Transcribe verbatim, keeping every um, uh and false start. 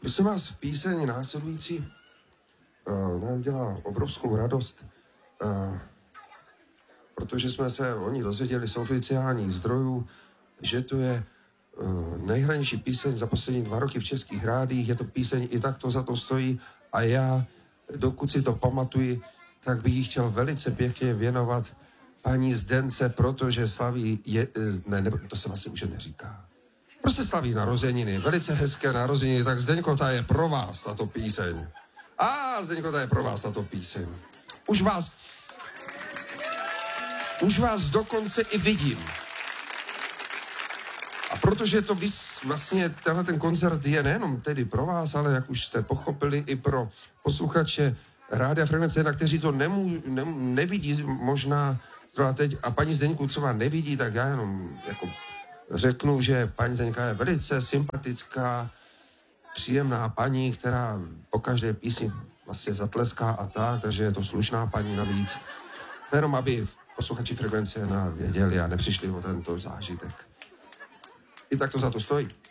Prosím vás, píseň následující uh, nám dělá obrovskou radost, uh, protože jsme se o ní dozvěděli z oficiálních zdrojů, že to je uh, nejhranější píseň za poslední dva roky v českých rádích. Je to píseň I tak to za to stojí a já, dokud si to pamatuji, tak bych ji chtěl velice pěkně věnovat paní Zdence, protože slaví, je, ne, ne, to se vlastně už neříká. Prostě slaví narozeniny, velice hezké narozeniny, tak Zdeňko, ta je pro vás tato píseň. A Zdeňko, ta je pro vás tato píseň. Už vás, už vás dokonce i vidím. A protože to vys, vlastně tenhle ten koncert je nejenom tedy pro vás, ale jak už jste pochopili, i pro posluchače Rádia Frekvence jedna, kteří to nemů, ne, nevidí možná třeba teď, a paní Zdeňku třeba nevidí, tak já jenom jako řeknu, že paní Zdeňka je velice sympatická, příjemná paní, která po každé písni vlastně zatleská a tak, takže je to slušná paní navíc. Jenom aby posluchači Frekvence jedna věděli a nepřišli o tento zážitek. I tak to za to stojí.